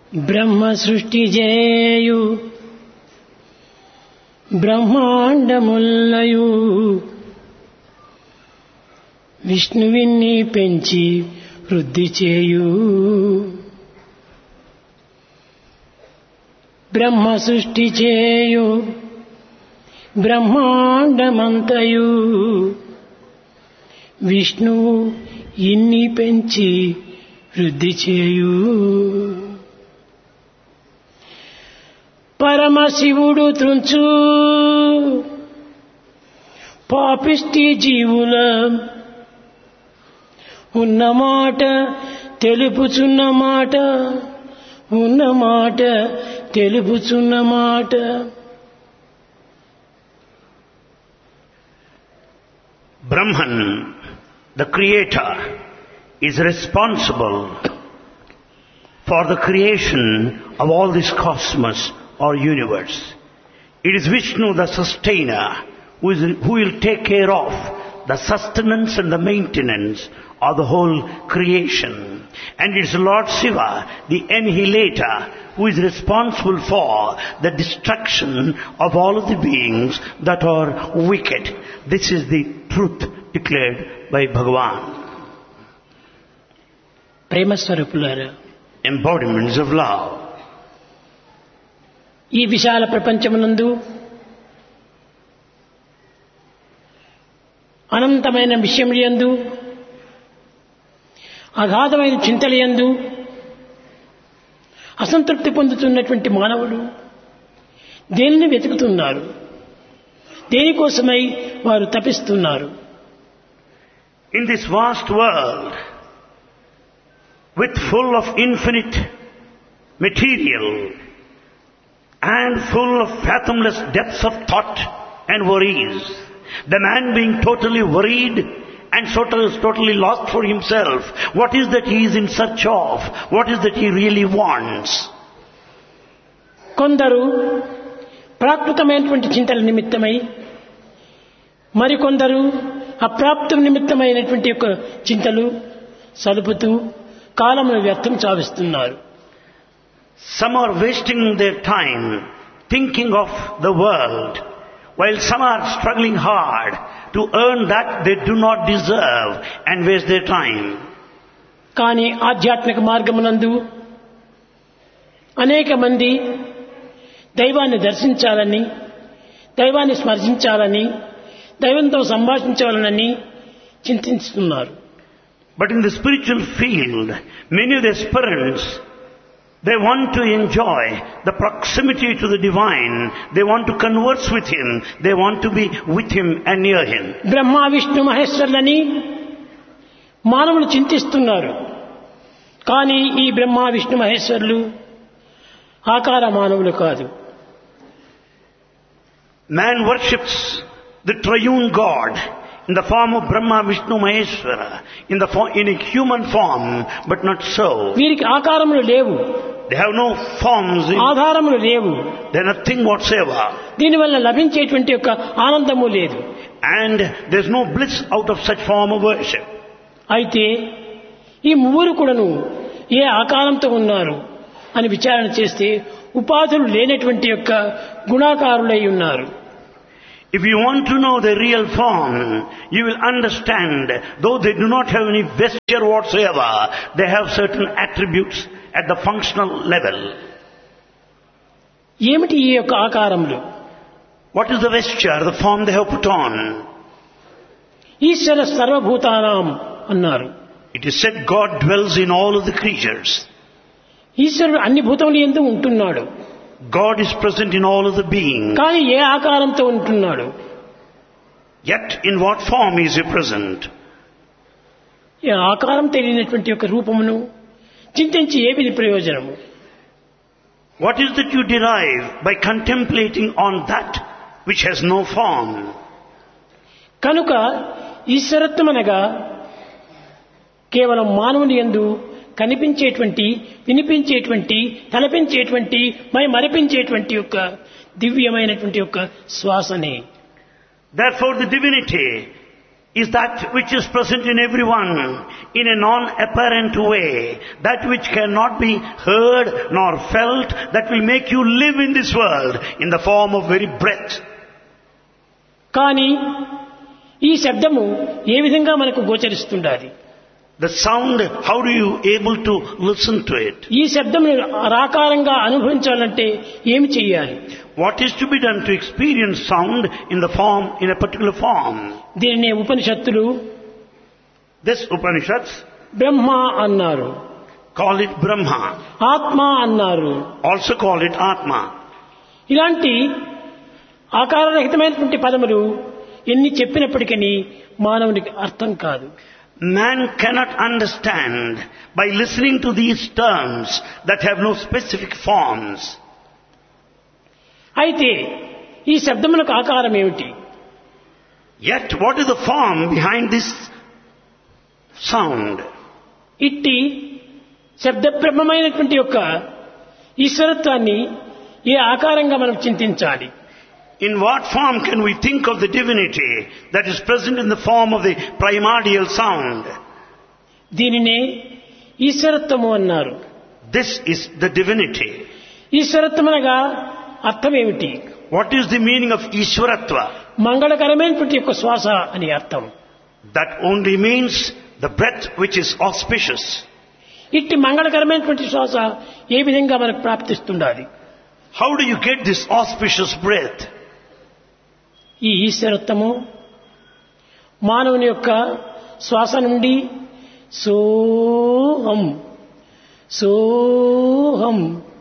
బ్రహ్మ సృష్టి చేయు బ్రహ్మాండముల్లయు విష్ణువిని పెంచి వృద్ధి చేయు. బ్రహ్మ సృష్టి చేయు బ్రహ్మాండమంతయు విష్ణువు ఇన్ని పెంచి వృద్ధి చేయు. పరమశివుడు త్రుంచు పాపిష్టి జీవుల ఉన్నమాట తెలుపుచున్నమాట, ఉన్నమాట తెలుపుచున్నమాట. Brahman, the creator, is responsible for the creation of all this cosmos or universe. It is Vishnu, the sustainer, who will take care of the sustenance and the maintenance of the whole creation. And it is Lord Shiva, the annihilator, who is responsible for the destruction of all of the beings that are wicked. This is the truth declared by Bhagavan. ప్రేమ స్వరూపులారా, Embodiments of love. ఈ విశాల ప్రపంచమునందు అనంతమైన విషయములందు అగాధమైన చింతలయందు అసంతృప్తి పొందుతున్నటువంటి మానవుడు దేనిని వెతుకుతున్నారు? దేనికోసమై వారు తపిస్తున్నారు? In this vast world, with full of infinite material and full of fathomless depths of thought and worries, the man being totally worried and totally lost for himself, what is that he is in search of? What is that he really wants? కొందరు ప్రాకృతమైనటువంటి చింతల నిమిత్తమై, మరికొందరు అప్రాప్త నిమిత్తమైనటువంటి యొక్క చింతలు సలుపుతూ కాలమును వ్యర్థం చావిస్తున్నారు. Some are wasting their time thinking of the world, while some are struggling hard to earn that they do not deserve and waste their time. కానీ ఆధ్యాత్మిక మార్గమునందు అనేక మంది దైవాన్ని దర్శించాలని, దైవాన్ని స్మరించాలని, దైవంతో సంభాషించాలని చింతిస్తున్నారు. But in the spiritual field, many of the aspirants, they want to enjoy the proximity to the divine. They want to converse with him. They want to be with him and near him. Brahma Vishnu మహేశ్వరులని మానవులు చింతిస్తున్నారు. కానీ ఈ బ్రహ్మ విష్ణు మహేశ్వరులు ఆకార మానవులు కాదు. Man worships the triune God in the form of Brahma, Vishnu, Maheshwara, in a human form, but not so. వీరికి ఆకారములు లేవు, They have no forms, ఆధారములు లేవు, they are nothing whatsoever. దీనివల్ల లభించేటువంటి యొక్క ఆనందము లేదు. And there is no bliss out of such form of worship. అయితే ఈ ముగ్గురు కూడాను ఏ ఆకారంతో ఉన్నారు అని విచారణ చేస్తే ఉపాధులు లేనటువంటి యొక్క గుణాకారులై ఉన్నారు. If you want to know the real form, you will understand, though they do not have any vesture whatsoever, they have certain attributes at the functional level. ఏమిటి ఈ యొక్క ఆకారములు? What is the vesture, the form they have put on? ఈశ్వర సర్వభూతానాం అన్నారు. It is said God dwells in all of the creatures. ఈశ్వరుడు అన్ని భూతముల యందు ఉంటున్నాడు. God is present in all of the beings. కానీ ఏ ఆకారంతో ఉంటున్నాడు? Yet in what form is he present? ఈ ఆకారం తెలియనటువంటి యొక్క రూపమును చింతించి ఏమిటి ప్రయోజనము? What is that you derive by contemplating on that which has no form? కనుక ఈశ్వరత్వం అనగా కేవలం మానవుని యందు కనిపించేటువంటి, వినిపించేటువంటి, తలపించేటువంటి, మరిపించేటువంటి యొక్క దివ్యమైనటువంటి యొక్క శ్వాసనే. Therefore the divinity is that which is present in everyone in a non-apparent way, that which cannot be heard nor felt, that will make you live in this world in the form of very breath. కానీ ఈ శబ్దము ఏ విధంగా మనకు గోచరిస్తుండాలి? The sound, how do you able to listen to it? ఈ శబ్దమును ఆకారంగా అనుభవించాలంటే ఏమి చేయాలి? What is to be done to experience sound in the form, in a particular form? దీనినే ఉపనిషత్తులు This Upanishads బ్రహ్మ అన్నారు, call it Brahma, ఆత్మ అన్నారు. also call it Atma. ఇలాంటి ఆకారరహితమైనటువంటి పదములు ఎన్ని చెప్పినప్పటికీ మానవునికి అర్థం కాదు. Man cannot understand by listening to these terms that have no specific forms. అయితే ఈ శబ్దములకు ఆకారం ఏమిటి? Yet what is the form behind this sound? ఇట్టి శబ్దబ్రహ్మమైనటువంటి యొక్క ఈశ్వరత్వాన్ని ఏ ఆకారంగా మనం చింతించాలి? In what form can we think of the divinity that is present in the form of the primordial sound? దీనినే ఈశ్వరత్వము అన్నారు. This is the divinity. ఈశ్వరత్వం అనగా అర్థం ఏమిటి? What is the meaning of Ishwaratva? మంగళకరమైనటువంటి యొక్క శ్వాస అని అర్థం. That only means the breath which is auspicious. ఇట్టి మంగళకరమైనటువంటి శ్వాస ఏ విధంగా మనకు ప్రాప్తిస్తుండాలి? How do you get this auspicious breath? ఈ ఈశ్వరత్వము మానవుని యొక్క శ్వాస నుండి సోహం సోహం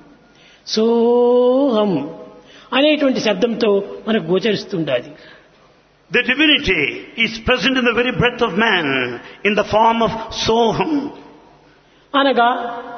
సోహం అనేటువంటి శబ్దంతో మనకు గోచరిస్తుండాలి. The divinity is present in the very breath of man in the form of soham. అనగా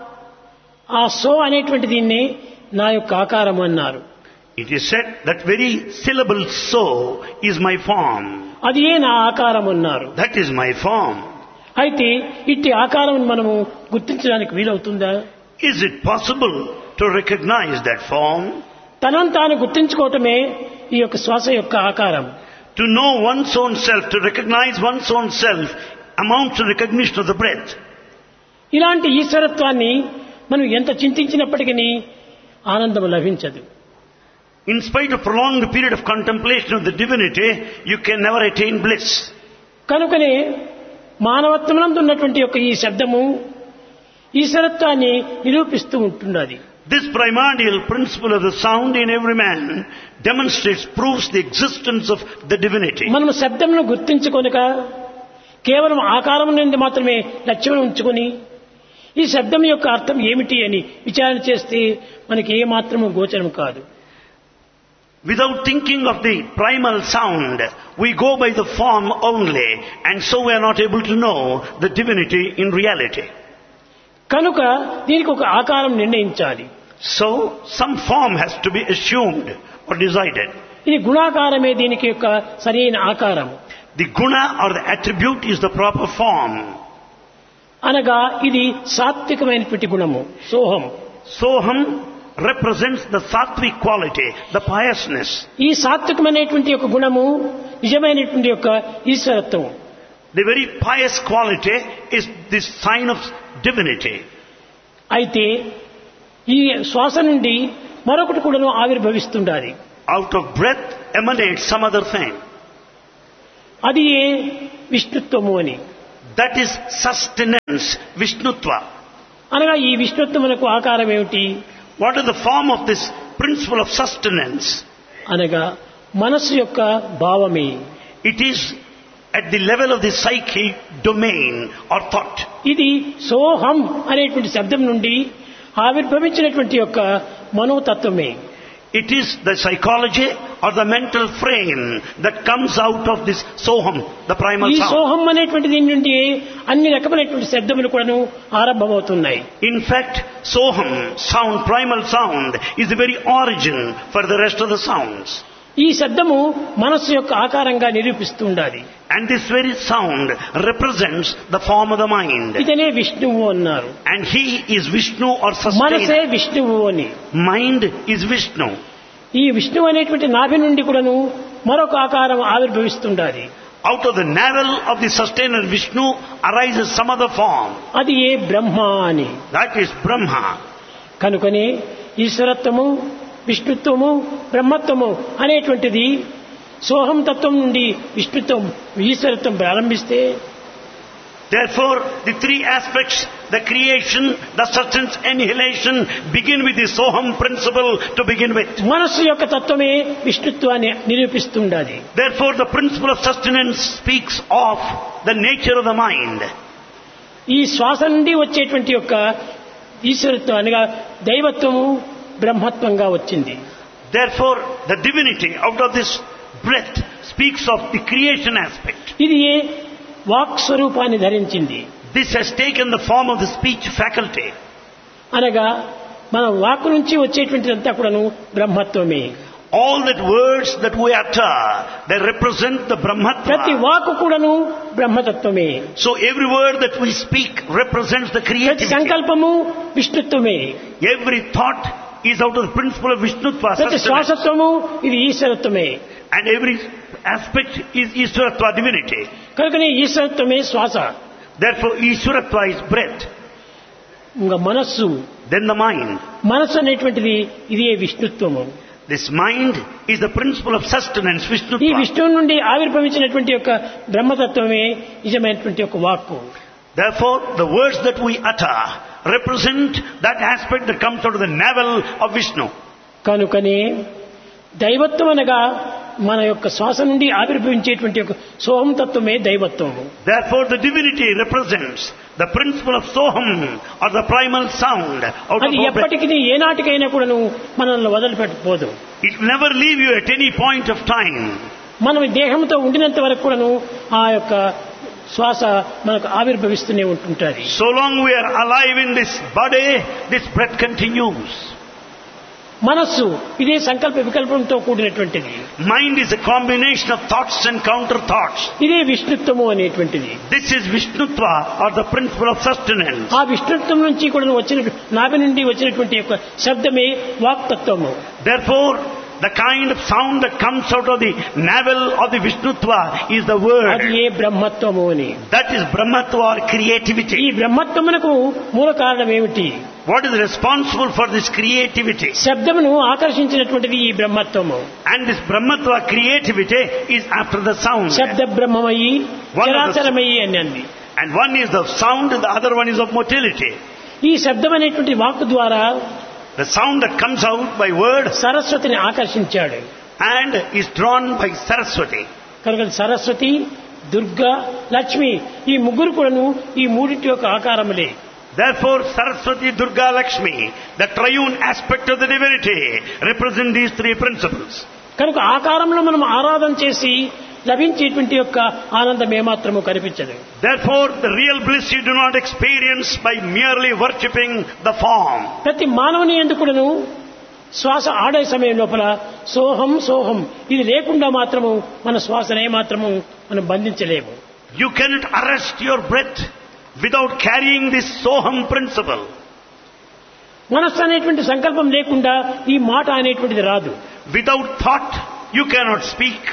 ఆ సో అనేటువంటి దీన్ని నా యొక్క ఆకారం అన్నారు. It is said that very syllable so is my form. అది ఏ నా ఆకారం అన్నారు. That is my form. అయితే ఇట్టి ఆకారం మనము గుర్తించడానికి వీలవుతుందా? Is it possible to recognize that form? తనను తాను గుర్తించుకోవటమే ఈ యొక్క శ్వాస యొక్క ఆకారం. To know one's own self, to recognize one's own self amounts to recognition of the breath. ఇలాంటి ఈశ్వరత్వాన్ని మనం ఎంత చింతించినప్పటికీ ఆనందం లభించదు. In spite of prolonged period of contemplation of the divinity, you can never attain bliss. కనుకనే మానవత్వమునందు ఉన్నటువంటి యొక్క ఈ శబ్దము ఈశ్వరత్వాన్ని నిరూపిస్తూ ఉంటున్నది. This primordial principle of the sound in every man demonstrates, proves the existence of the divinity. మనము శబ్దమును గుర్తించుకొనక కేవలం ఆకారం నుండి మాత్రమే లక్ష్యం ఉంచుకొని ఈ శబ్దం యొక్క అర్థం ఏమిటి అని విచారణ చేస్తే మనకి ఏ మాత్రము గోచరం కాదు. Without thinking of the primal sound, we go by the form only, and so we are not able to know the divinity in reality. కనుక దీనికి ఒక ఆకారం నిర్ణయించాలి. So, some form has to be assumed or decided. ఇది గుణాకారమే దీనికి యొక్క సరైన ఆకారం. The guna or the attribute is the proper form. అనగా ఇది సాత్వికమైనటువంటి గుణము సోహం. Soham represents the sattvic quality, the piousness. ఈ సాత్వికమైనటువంటి యొక్క గుణము నిజమైనటువంటి యొక్క ఈశ్వరత్వం. The very pious quality is this sign of divinity. అయితే ఈ శ్వాస నుండి మరొకటి కూడాను ఆవిర్భవిస్తుండాలి. Out of breath emanates some other thing. అది ఏ విష్ణుత్వము అని. That is sustenance, Vishnutva. అనగా ఈ విష్ణుత్వమునకు ఆకారం ఏమిటి? What is the form of this principle of sustenance? అనగా మనస్సు యొక్క భావమే. It is at the level of the psychic domain or thought. ఇది సోహం అనేటువంటి శబ్దం నుండి ఆవిర్భవించినటువంటి యొక్క మనోతత్వమే. It is the psychology or the mental frame that comes out of this soham, the primal ఈ sound. సోహం అనేటువంటి దీని నుండి అన్ని రకమైనటువంటి శబ్దములు కూడాను ఆరంభమవుతున్నాయి. In fact, soham, sound, primal sound, is the very origin for the rest of the sounds. ఈ శబ్దము మనస్సు యొక్క ఆకారంగా నిరూపిస్తూ ఉండాలి. And this very sound represents the form of the mind. ఇతనే విష్ణువు అన్నారు. And he is Vishnu or మనసే sustainer. విష్ణువు అని. Mind is Vishnu. ఈ విష్ణువు అనేటువంటి నాభి నుండి కూడాను మరొక ఆకారం ఆవిర్భవిస్తుండాలి. Out of the navel of the sustainer Vishnu arises some other form. అది ఏ బ్రహ్మ అని. That is Brahma. కనుకనే ఈశ్వరత్వము, విష్ణుత్వము, బ్రహ్మత్వము అనేటువంటిది సోహం తత్వం నుండి విష్ణుత్వం, ఈశ్వరత్వం ప్రారంభిస్తే, Therefore, the three aspects, the creation, the sustenance, annihilation, begin with the Soham principle to begin with. మనస్సు యొక్క తత్వమే విష్ణుత్వాన్ని నిరూపిస్తుండాలి. Therefore, the principle of sustenance speaks of the nature of the mind. ఈ శ్వాస నుండి వచ్చేటువంటి యొక్క ఈశ్వరత్వం అనగా దైవత్వము బ్రహ్మత్వంగా వచ్చింది. Therefore, the divinity out of this breath speaks of the creation aspect. ఇది వాక్ స్వరూపాన్ని ధరించింది. This has taken the form of the speech faculty. అనగా మన వాక్ నుంచి వచ్చేటువంటిదంతా కూడాను బ్రహ్మత్వమే. All that words that we utter, they represent the ప్రతి Brahmatva. Walk కూడాను బ్రహ్మతత్వమే. So every word that we speak represents the ప్రతి creativity. సంకల్పము విష్ణుత్వమే. Every thought is out of the principle of Vishnutva, ప్రతి sustenance. శ్వాసత్వము ఇది ఈశ్వరత్వమే. And every aspect is Ishwaratva, divinity. కనుకనే ఈశ్వరత్వమే శ్వాస. Therefore, Ishwaratva is breath. ఇంకా మనస్సు, Then the mind. మనస్సు అనేటువంటిది ఇది విష్ణుత్వము. This mind is the principle of sustenance, ఈ Vishnutva. విష్ణువు నుండి ఆవిర్భవించినటువంటి యొక్క బ్రహ్మతత్వమే నిజమైనటువంటి యొక్క వాక్కు. Therefore, the words that we utter represent that aspect that comes out of the navel of Vishnu. కనుకనే దైవత్వం అనగా మన యొక్క శ్వాస నుండి ఆవిర్భవించేటువంటి యొక్క సోహం తత్వమే దైవత్వము. Therefore, the divinity represents the principle of Soham, or the primal sound out of అది our breath. ఎప్పటికీ ఏనాటికైనా కూడాను మనల్ని వదిలిపెట్టకపోదు. It will never leave you at any point of time. మనం దేహంతో ఉండినంత వరకు కూడాను ఆ యొక్క శ్వాస మనకు ఆవిర్భవిస్తూనే ఉంటుంటుంది. So long we are alive in this body, this breath continues. మనస్సు ఇదే సంకల్ప వికల్పంతో కూడినటువంటిది. Mind is a combination of thoughts and counter thoughts. ఇదే విష్ణుత్వము అనేటువంటిది. This is Vishnutva, or the principle of sustenance. ఆ విష్ణుత్వం నుంచి కూడా వచ్చిన నాభి నుండి వచ్చినటువంటి యొక్క శబ్దమే వాక్తత్వము. Therefore, the kind of sound that comes out of the navel of the Vishnutva is the అది word. ఏ బ్రహ్మత్వము అని. That is Brahmatva, or ఈ creativity. బ్రహ్మత్వమునకు మూల కారణం ఏమిటి? What is responsible for this creativity? శబ్దమును ఆకర్షించినటువంటిది ఈ బ్రహ్మత్వము. And this Brahmatva creativity is after the sound. శబ్ద బ్రహ్మమయి చరాచరమయి అని అంది. And one is the sound and the other one is of motility. ఈ శబ్దం అనేటువంటి వాక్కు ద్వారా The sound that comes out by word సరస్వతిని ఆకర్షించాడు. and is drawn by Saraswati. కనుక సరస్వతి, దుర్గా, లక్ష్మి ఈ ముగ్గురు కూడాను ఈ మూడింటి యొక్క ఆకారములే. Therefore, Saraswati, Durga, Lakshmi, the triune aspect of the divinity, represent these three principles. కనుక ఆకారంలో మనం ఆరాధన చేసి లభించేటువంటి యొక్క ఆనందం ఏమాత్రము కనిపించదు. Therefore, the real bliss you do not experience by merely worshipping the form. ప్రతి మానవుని ఎందుకును శ్వాస ఆడే సమయం లోపల సోహం సోహం ఇది లేకుండా మాత్రము మన శ్వాసనే మాత్రము మనం బంధించలేము. You cannot arrest your breath without carrying this Soham principle. మనస్సు అనేటువంటి సంకల్పం లేకుండా ఈ మాట అనేటువంటిది రాదు. Without thought, you cannot speak.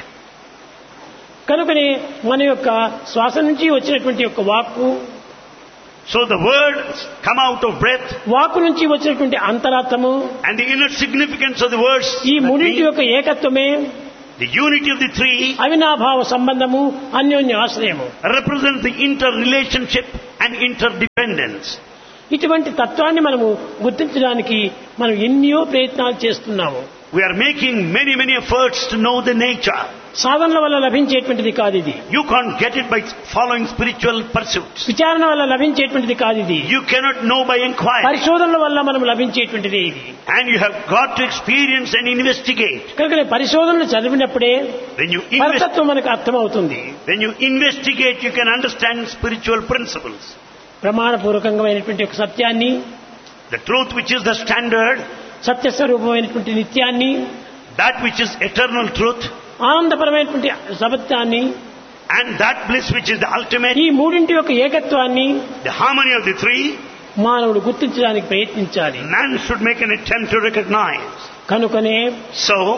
కనుకనే మన యొక్క శ్వాస నుంచి వచ్చినటువంటి యొక్క వాక్కు, So the words come out of breath, వాక్కు నుంచి వచ్చినటువంటి అంతరార్థము, and the inner significance of the words, ఈ that మూడింటి mean యొక్క ఏకత్వమే the unity of the three, అవినాభావ సంబంధము, అన్యోన్య ఆశ్రయము. represents the interrelationship and interdependence. ఇటువంటి తత్వాన్ని మనము గుర్తించడానికి మనం ఎన్నో ప్రయత్నాలు చేస్తున్నాము. We are making many efforts to know the nature. సాధనల వల్ల లభించేటువంటిది కాదు ఇది. You can't get it by following spiritual pursuits. విచారణ వల్ల లభించేటువంటిది కాదు ఇది. You cannot know by inquiry. పరిశోధనల వల్ల మనం లభించేటువంటిది ఇది. And you have got to experience and investigate. కనుక పరిశోధనలు చదివినప్పుడే When you పరతత్వం మనకు అర్థమవుతుంది. investigate, you can understand spiritual principles. ప్రమాణపూర్వకమైనటువంటి ఒక సత్యాన్ని, The truth which is the standard, సత్యస్వరూపమైనటువంటి నిత్యాన్ని, that which is eternal truth, ఆనందపరమైనటువంటి సత్యాన్ని, and that bliss which is the ultimate, ఈ మూడింటి యొక్క ఏకత్వాన్ని the harmony of the three, మానవుడు గుర్తించడానికి ప్రయత్నించాలి. man should make an attempt to recognize. కనుకనే So,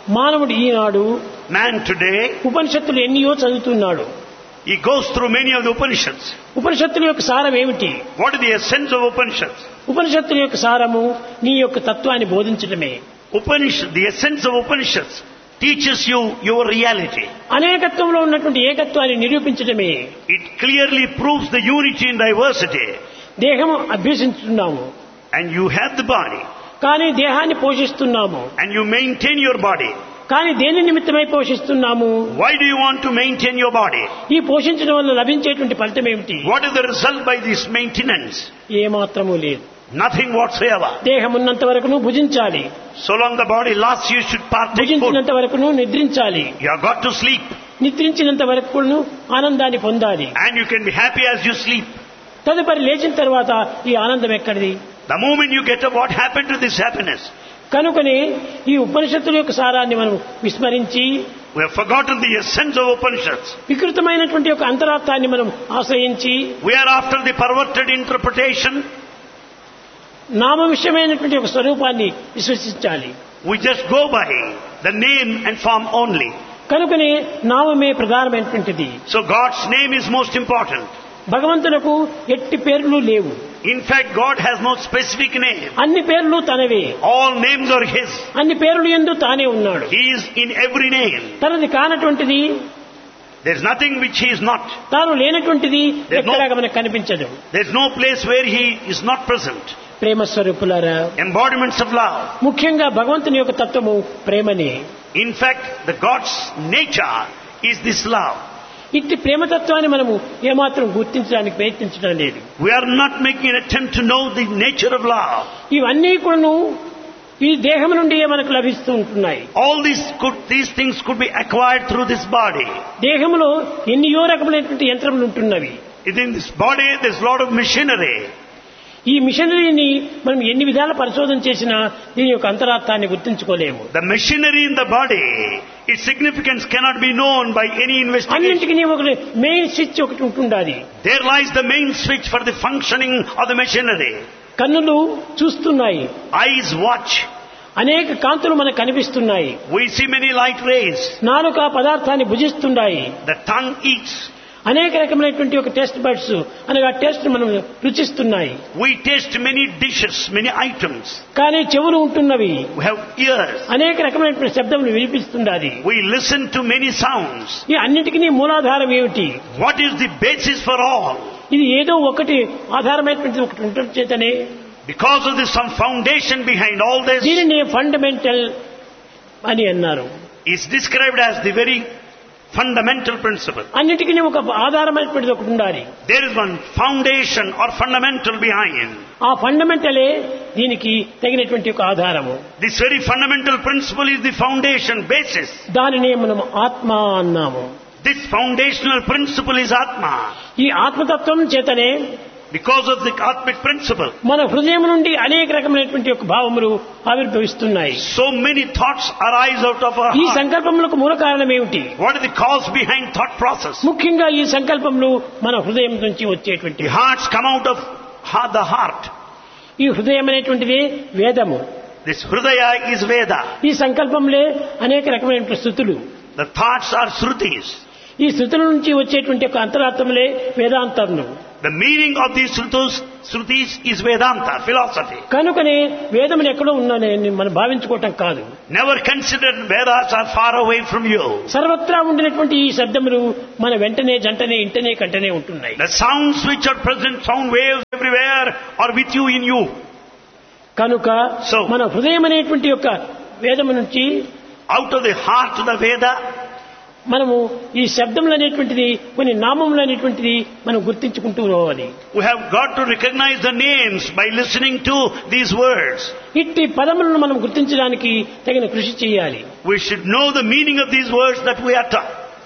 మానవుడు ఈనాడు Man today, ఉపనిషత్తులు ఎన్నియో చదువుతున్నాడు. he goes through many of the Upanishads. ఉపనిషత్తుల యొక్క సారం ఏమిటి? What is the essence of Upanishads? ఉపనిషత్తుల యొక్క సారము నీ యొక్క తత్వాన్ని బోధించడమే. The essence of Upanishads teaches you your reality. అనేకత్వంలో ఉన్నటువంటి ఏకత్వాన్ని నిరూపించడమే. It clearly proves the unity in diversity. దేహము అభ్యసించుతున్నాము, And you have the body. కానీ దేహాన్ని పోషిస్తున్నాము. And you maintain your body. కానీ దేని నిమిత్తమై పోషిస్తున్నాము? Why do you want to maintain your body? ఈ పోషించడం వల్ల లభించేటువంటి ఫలితం ఏమిటి? What is the result by this maintenance? ఏమాత్రము లేదు. Nothing whatsoever. దేహం ఉన్నంత వరకును భుజించాలి, So long the body lasts, you should partake food. భుజించినంత వరకును నిద్రించాలి, You have got to sleep. నిద్రించినంత వరకును ఆనందాన్ని పొందాలి. And you can be happy as you sleep. తదుపరి లేచిన తర్వాత ఈ ఆనందం ఎక్కడిది? The moment you get up, what happened to this happiness? కనుకనే ఈ ఉపనిషత్తుల యొక్క సారాన్ని మనం విస్మరించి We have forgotten the essence of Upanishads. వికృతమైనటువంటి ఒక అంతరార్థాన్ని మనం ఆశ్రయించి We are after the perverted interpretation. నామ విషయమైనటువంటి ఒక స్వరూపాన్ని విశ్వసించాలి. We just go by the name and form only. కనుకనే నామమే ప్రధానమైనటువంటిది. So God's name is most important. భగవంతులకు ఎట్టి పేర్లు లేవు. In fact, God has no specific name. అన్ని పేర్లు తనవే. All names are His. అన్ని పేర్లు యందు తానే ఉన్నాడు. He is in every name. తనది కానటువంటిది, There is nothing which He is not. తాను లేనటువంటిది There's no- ఎక్కడా మనకు కనిపించదు. There is no place where He is not present. ప్రేమ స్వరూపులారా, Embodiments of love. ముఖ్యంగా భగవంతుని యొక్క తత్వము ప్రేమనే. In fact, the God's nature is this love. ఇట్టి ప్రేమతత్వాన్ని మనము ఏమాత్రం గుర్తించడానికి ప్రయత్నించడం లేదు. We are not making an attempt to know the nature of love. ఇవన్నీ కూడాను ఈ దేహం నుండి మనకు లభిస్తూ ఉంటున్నాయి. All these things could be acquired through this body. దేహంలో ఎన్నో రకములైనటువంటి యంత్రములు ఉంటున్నవి. Within this body, there's a lot of machinery. ఈ మిషనరీని మనం ఎన్ని విధాల పరిశోధన చేసినా దీని యొక్క అంతరార్థాన్ని గుర్తించుకోలేము. The machinery in the body, its significance cannot be known by any investigation. అన్నింటికి ఒక మెయిన్ స్విచ్ ఒకటి ఉంటుండాలి. There lies the main switch for the functioning of the machinery. కన్నులు చూస్తున్నాయి, Eyes watch. అనేక కాంతులు మనకు కనిపిస్తున్నాయి. We see many light rays. నాలుక పదార్థాన్ని భుజిస్తున్నాయి. The tongue eats. అనేక రకమైనటువంటి ఒక టెస్ట్ బడ్స్ అనగా టెస్ట్ మనం రుచిస్తున్నాయి. We taste many dishes, many items. కానీ చెవులు ఉంటున్నవి, We have ears. అనేక రకమైనటువంటి శబ్దములు వినిపిస్తున్నది. We listen to many sounds. ఈ అన్నిటికీ మూలాధారం ఏమిటి? What is the basis for all? ఇది ఏదో ఒకటి ఆధారమైనటువంటి ఒకటి ఉండటం చేతనే Because of this, some foundation behind all this దీనిని ఫండమెంటల్ అని అన్నారు. is described as the very fundamental principle. అన్నిటికీ ఒక ఆధారమైనటువంటిది ఒకటి ఉండాలి. There is one foundation or fundamental behind. ఆ ఫండమెంటలే దీనికి తగినటువంటి ఒక ఆధారము. This very fundamental principle is the foundation, basis. దానినే మనం ఆత్మ అన్నాము. This foundational principle is Atma. ఈ ఆత్మతత్వం చేతనే Because of the Atmic principle, మన హృదయం నుండి అనేక రకమైనటువంటి ఒక భావములు ఆవిర్భవిస్తున్నాయి. so many thoughts arise out of our ఈ heart. సంకల్పములకు మూల కారణం ఏమిటి? What is the cause behind thought process? ముఖ్యంగా ఈ సంకల్పములు మన హృదయం నుంచి వచ్చేటువంటి. The hearts come out of the heart. ఈ హృదయం అనేటువంటిది వేదము. This Hridaya is Veda. ఈ సంకల్పంలే అనేక రకమైనటువంటి స్థుతులు. The thoughts are Shrutis. ఈ స్థుతుల నుంచి వచ్చేటువంటి ఒక అంతరార్థములే వేదాంతములు. The meaning of these Shrutis is Vedanta, philosophy. కనుకనే వేదములు ఎక్కడో ఉన్నాయని మనం భావించుకోవటం కాదు. Never consider Vedas are far away from you. సర్వత్రా ఉండినటువంటి ఈ శబ్దములు మన వెంటనే జంటనే ఇంటనే కంటనే ఉంటున్నాయి. The sounds which are present, sound waves everywhere are with you in you. కనుక So- మన హృదయం అనేటువంటి యొక్క వేదము నుంచి Out of the heart of the Veda, మనము ఈ శబ్దములు అనేటువంటిది కొన్ని నామములు అనేటువంటిది మనం గుర్తించుకుంటూ పోవాలి. we have got to recognize the names by listening to these words. ఇట్టి పదములను మనం గుర్తించడానికి తగిన కృషి చేయాలి. We should know the meaning of these words that we utter.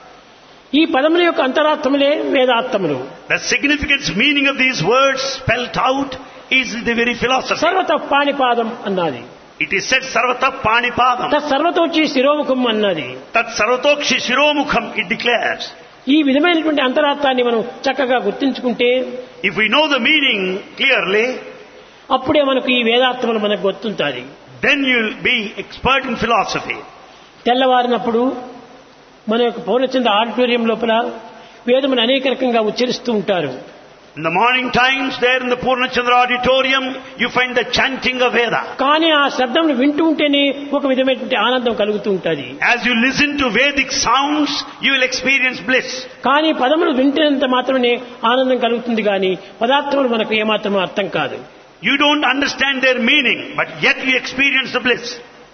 ఈ పదముల యొక్క అంతరార్థములే వేదార్థములు. The significance meaning of these words spelt out is the very philosophy. సర్వత పాణిపాదం అన్నది. It is said Sarvata Panipadam. తత్ సర్వతోచి శిరోముఖం అన్నది. Tat Sarvatokshi Shiromukham, it declares. ఈ విధమైనటువంటి అంతరార్థాన్ని మనం చక్కగా గుర్తించుకుంటే If we know the meaning clearly, అప్పుడే మనకు ఈ వేదార్థములు మనకు గుర్తుంటాయి. then you'll be expert in philosophy. తెల్లవారినప్పుడు మన యొక్క పౌర్ణచంద్ర ఆడిటోరియం లోపల వేదమును అనేక రకంగా ఉచ్చరిస్తూ ఉంటారు. In the morning times, there in the Purnachandra auditorium, you find the chanting of Veda. కానీ ఆ శబ్దమును వింటూ ఉంటేనే ఒక విధమైనటువంటి ఆనందం కలుగుతూ ఉంటుంది. As you listen to Vedic sounds, you will experience bliss. కానీ పదములు వింటేంత మాత్రమే ఆనందం కలుగుతుంది కానీ పదార్థములు మనకు ఏమాత్రం అర్థం కాదు. You don't understand their meaning, but yet you experience the bliss.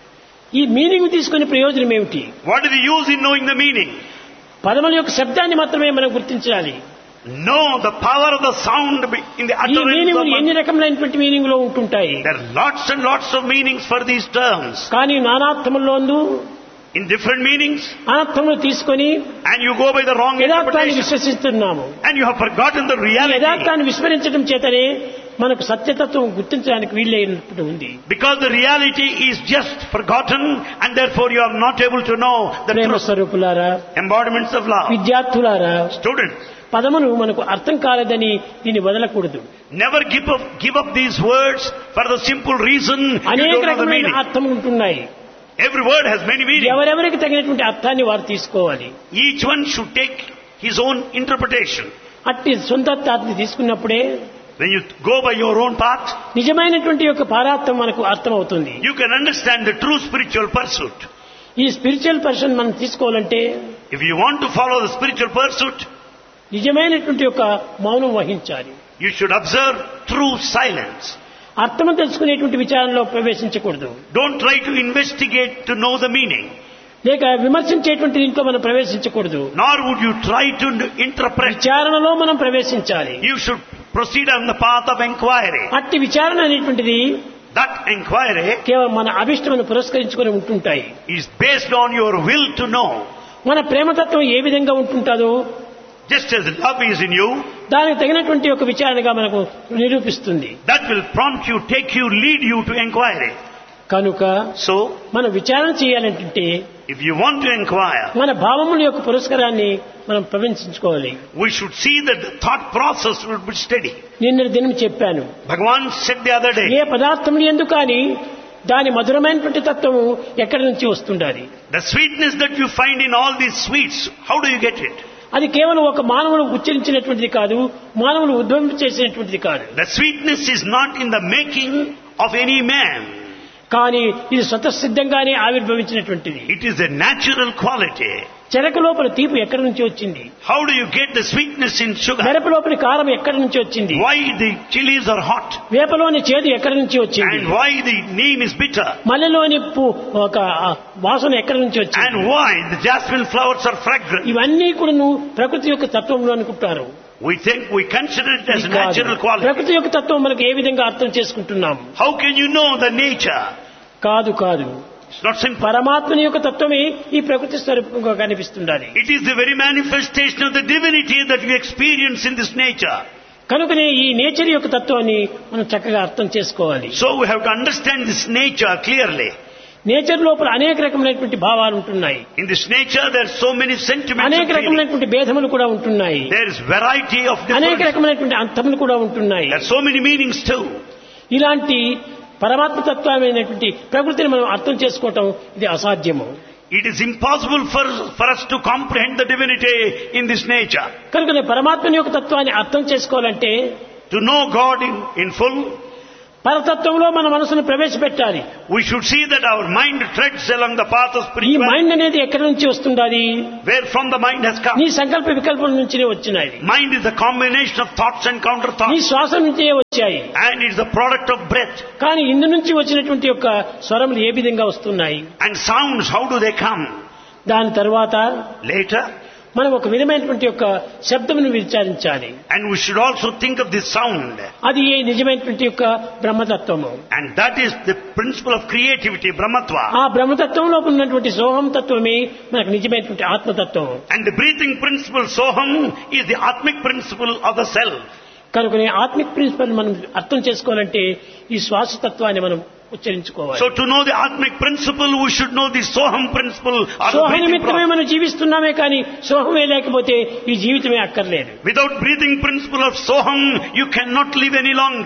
ఈ మీనింగ్ తీసుకునే ప్రయోజనం ఏమిటి? What is the use in knowing the meaning? పదముల యొక్క శబ్దాన్ని మాత్రమే మనం గుర్తించాలి. Know the power of the sound in the ఈ utterance మీనింగ్ of ఎన్ని రకములైనటువంటి మీనింగ్ లో ఉంటుంటాయి. There are lots and lots of meanings for these terms. కానీ నానార్థముల్లోందు In different meanings, అనర్థములు తీసుకొని and you go by the wrong యథార్థాన్ని interpretation. విశ్వసిస్తున్నాము. And you have forgotten the ఈ reality. యథార్థాన్ని విస్మరించడం చేతనే మనకు సత్యతత్వం గుర్తించడానికి వీలైనప్పుడు ఉంది. Because the reality is just forgotten, and therefore you are not able to know the Prema truth. స్వరూపులారా, Embodiments of love. విద్యార్థులారా, Students, పదములు మనకు అర్థం కాలేదని దీన్ని వదలకూడదు. never give up these words for the simple reason you అనేక don't know the రకమైన meaning. అర్థములు ఉంటున్నాయి. Every word has many meanings. ఎవరెవరికి తగినటువంటి అర్థాన్ని వారు తీసుకోవాలి. Each one should take his own interpretation. అట్టి సొంత అర్థాన్ని తీసుకున్నప్పుడే When you go by your own path, నిజమైనటువంటి యొక్క పారార్థం మనకు అర్థమవుతుంది. you can understand the true spiritual pursuit. ఈ స్పిరిచువల్ పర్సన్ మనం తీసుకోవాలంటే If you want to follow the spiritual pursuit, నిజమైనటువంటి యొక్క మౌనం వహించాలి. you should observe true silence. అర్థం తెలుసుకునేటువంటి విచారంలో ప్రవేశించకూడదు. Don't try to investigate to know the meaning. లేక విమర్శించేటువంటి దీంట్లో మనం ప్రవేశించకూడదు. Nor would you try to interpret. విచారణలో మనం ప్రవేశించాలి. You should proceed on the path of inquiry. అట్టి విచారణ అనేటువంటిది That inquiry కేవలం మన అభిష్టమును పురస్కరించుకొని ఉంటుంటాయి. is based on your will to know. మన ప్రేమతత్వం ఏ విధంగా ఉంటుంటాదో Just as love is in you, దానికి తగినటువంటి ఒక విచారణగా మనకు నిరూపిస్తుంది. that will prompt you, take you, lead you to inquiry. కనుక So, మనం విచారణ చేయాలంటే if you want to inquire, మన భావముల యొక్క పురస్కారాన్ని మనం ప్రవేశించుకోవాలి. we should see that the thought process will be steady. నిన్న దినం చెప్పాను, Bhagavan said the other day, ఏ పదార్థములు ఎందుకు కానీ దాని మధురమైనటువంటి తత్వము ఎక్కడి నుంచి వస్తుండాలి. the sweetness that you find in all these sweets, how do you get it? అది కేవలం ఒక మానవుడు ఉచ్చరించినటువంటిది కాదు, మానవులు ఉద్భవింప చేసినటువంటిది కాదు. The sweetness is not in the making of any man. కానీ ఇది స్వతసిద్ధంగానే ఆవిర్భవించినటువంటిది. It is a natural quality. చెరకు లోపల తీపి ఎక్కడి నుంచి వచ్చింది? How do you get the sweetness in sugar? మిరప లోపలి కారం ఎక్కడి నుంచి వచ్చింది? Why the chilies are hot? వేపలోని చేదు ఎక్కడి నుంచి వచ్చింది? And why the neem is bitter? మల్లెలోని ఒక వాసన ఎక్కడి నుంచి వచ్చింది? And why the jasmine flowers are fragrant? ఇవన్నీ కూడా ప్రకృతి యొక్క తత్వంలో అనుకుంటారు. We consider it as a natural quality. ప్రకృతి యొక్క తత్వం మనకు ఏ విధంగా అర్థం చేసుకుంటున్నాం? How can you know the nature? కాదు. It's not simple. పరమాత్మని యొక్క తత్వమే ఈ ప్రకృతి స్వరూపంగా కనిపిస్తుండాలి. It is the very manifestation of the divinity that we experience in this nature. కనుకనే ఈ నేచర్ యొక్క తత్వాన్ని మనం చక్కగా అర్థం చేసుకోవాలి. So we have to understand this nature clearly. Nature లోపల అనేక రకమైనటువంటి భావాలు ఉంటున్నాయి. In this nature there are so many sentiments. అనేక రకమైనటువంటి భేదములు కూడా ఉంటున్నాయి. There is variety of అనేక different. రకమైనటువంటి అర్థములు కూడా ఉంటున్నాయి. There are so many meanings too. ఇలాంటి పరమాత్మ తత్వమైనటువంటి ప్రకృతిని మనం అర్థం చేసుకోవటం ఇది అసాధ్యము. It is impossible for us to comprehend the divinity in this nature. కనుక పరమాత్మని యొక్క తత్వాన్ని అర్థం చేసుకోవాలంటే To know God in full, పరతత్వంలో మన మనసును ప్రవేశపెట్టాలి. we should see that our mind treads along the path of ఈ spirituality. మైండ్ అనేది ఎక్కడి నుంచి వస్తుండాలి? Where from the mind has come. నీ సంకల్ప వికల్పం నుంచినే వచ్చినాయి. Mind is the combination of thoughts and counter నీ thoughts. శ్వాస నుంచే వచ్చాయి. And it is the product of breath. కానీ ఇందు నుంచి వచ్చినటువంటి యొక్క స్వరములు ఏ విధంగా వస్తున్నాయి? And sounds, how do they come? దాని తర్వాత Later. మనం ఒక విధమైనటువంటి యొక్క శబ్దమును విచారించాలి. And we should also think of this sound. అది ఏ నిజమైనటువంటి యొక్క బ్రహ్మతత్వము. And that is the principle of creativity, Brahmatva. ఆ బ్రహ్మతత్వంలో ఉన్నటువంటి సోహం తత్వమే మనకు నిజమైనటువంటి ఆత్మతత్వం. And the breathing principle, Soham, is the Atmic principle of the self. కనుకనే ఆత్మిక్ ప్రిన్సిపల్ మనం అర్థం చేసుకోవాలంటే ఈ శ్వాసతత్వాన్ని మనం ఉచ్చరించుకోవాలి. So to know the Atmic principle, we should know the Soham principle or the Soha breathing నిమిత్తమే process. మనం జీవిస్తున్నామే కానీ సోహమే లేకపోతే ఈ జీవితమే అక్కర్లేదు. Without breathing principle of Soham, you cannot live any longer.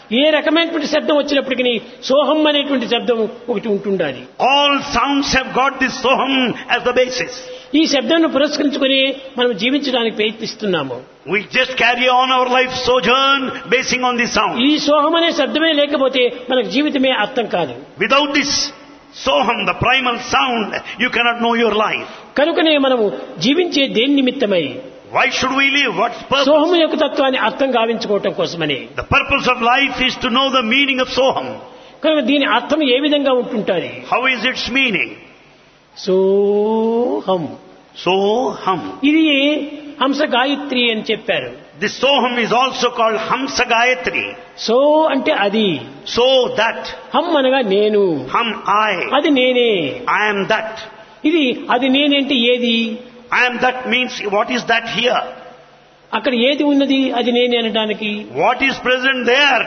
ఏ రకమైనటువంటి శబ్దం వచ్చినప్పటికీ సోహం అనేటువంటి శబ్దం ఒకటి ఉంటుండాలి. All sounds have got this soham as the basis. ఈ శబ్దాన్ని పురస్కరించుకొని మనం జీవించడానికి ప్రయత్నిస్తున్నాము. We just carry on our life sojourn basing on this sound. ఈ సోహం అనే శబ్దమే లేకపోతే మనకు జీవితమే అర్థం కాదు. Without this soham, the primal sound, you cannot know your life. కనుకనే మనము జీవించే దేని నిమిత్తమై Why should we live? What's purpose? సోహము యొక్క తత్వాన్ని అర్థం గావించుకోవటం కోసమని. The purpose of life is to know the meaning of soham. కనుక దీని అర్థం ఏ విధంగా ఉంటుంటుంది? How is its meaning? సోహం. Soham. ఇది హంస గాయత్రి అని చెప్పారు. This soham is also called Hamsa Gayatri. So అంటే అది, So that. హం అనగా నేను, Hum I. అది నేనే. I am that. ఇది అది నేనేంటి ఏది? I am that means what is that here? అక్కడ ఏది ఉన్నది అది నేనే అనడానికి? What is present there?